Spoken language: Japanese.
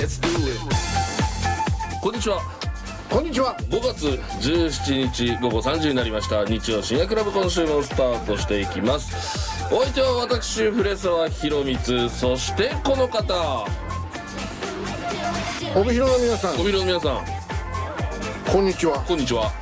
こんにちは。 こんにちは。 5月17日午後3時になりました。日曜深夜クラブ、今週もスタートしていきます。お相手は私古澤弘光、そしてこの方、 帯広の皆さん、 帯広の皆さん、 こんにちは。 こんにちは。